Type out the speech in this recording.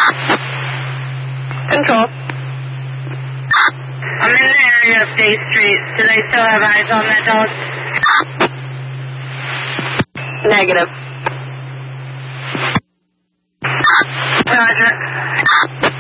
Control. I'm in the area of Day Street. Do they still have eyes on that dog? Negative. Roger.